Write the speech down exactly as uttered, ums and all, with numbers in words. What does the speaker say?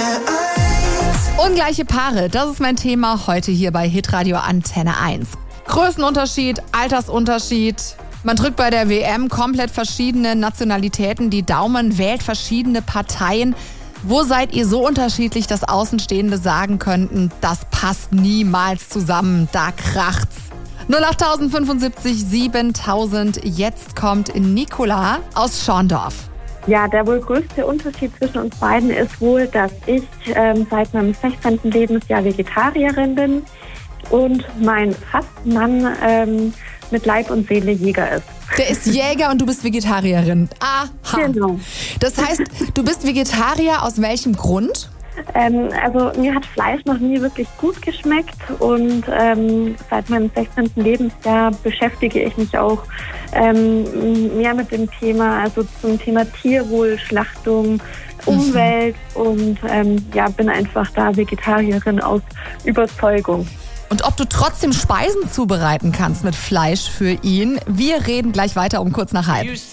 Ungleiche Paare, das ist mein Thema heute hier bei Hitradio Antenne eins. Größenunterschied, Altersunterschied. Man drückt bei der W M komplett verschiedene Nationalitäten die Daumen, wählt verschiedene Parteien. Wo seid ihr so unterschiedlich, dass Außenstehende sagen könnten, das passt niemals zusammen, da kracht's? null acht fünfundsiebzig siebentausend, jetzt kommt Nicola aus Schorndorf. Ja, der wohl größte Unterschied zwischen uns beiden ist wohl, dass ich ähm, seit meinem sechzehnten Lebensjahr Vegetarierin bin und mein Fastmann ähm, mit Leib und Seele Jäger ist. Der ist Jäger und du bist Vegetarierin. Aha. Genau. Das heißt, du bist Vegetarier aus welchem Grund? Ähm, also mir hat Fleisch noch nie wirklich gut geschmeckt und ähm, seit meinem sechzehnten Lebensjahr beschäftige ich mich auch ähm, mehr mit dem Thema, also zum Thema Tierwohl, Schlachtung, Umwelt mhm. und ähm, ja, bin einfach da Vegetarierin aus Überzeugung. Und ob du trotzdem Speisen zubereiten kannst mit Fleisch für ihn, wir reden gleich weiter um kurz nach halb.